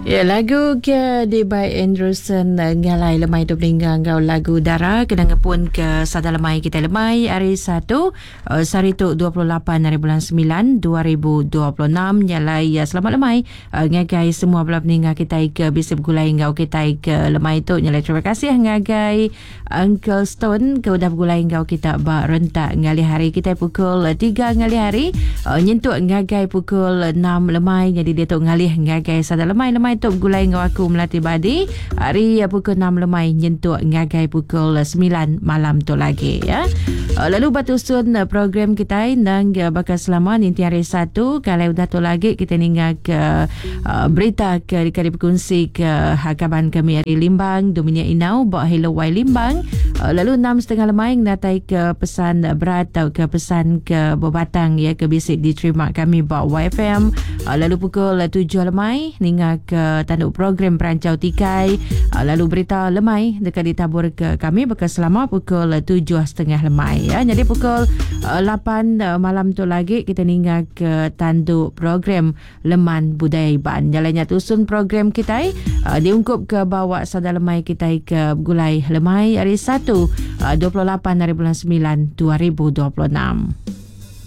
Ya, lagu ke di by Anderson ngalai lemai tu peninggang kau lagu Dara kenanga pun ke sada lemai kita lemai hari 1 Sarituk 28 hari bulan 9 2026 nyalai selamat lemai ngagai semua belah peninggang kita ke bisa bergulai ngau kita ke lemai tu nyalai terima kasih ngagai Uncle Stone ke udah bergulai ngau kita ba rentak ngali hari kita pukul 3 ngali hari nyentuk ngagai pukul 6 lemai jadi dia tu ngalih ngagai sada lemai tu gulai ngau aku melati badi hari pukul 6 lemai nyentuk ngagai pukul 9 malam tu lagi ya. Lalu batusun program kita nang bakal selama nanti hari 1 kalau udah tu lagi kita ninggal ke berita ke berkongsi ke hakaban kami hari Limbang Dominia Inau bawa Hello Wai Limbang. Lalu 6.30 lemai natai ke pesan berat atau ke pesan ke Bobatang ya ke bisik diterima kami bawa YFM. Lalu pukul 7 lemai ninggal ke tanduk program perancau tikai. Lalu berita lemai dekat ditabur ke kami bakal selama pukul 7.30 lemai ya. Jadi pukul 8 malam tu lagi kita ninggal ke tanduk program Leman Budaya Iban. Jalannya tusun program kita diungkup ke bawa sada lemai kita ke gulai lemai hari 1 28 hari bulan 9 2026.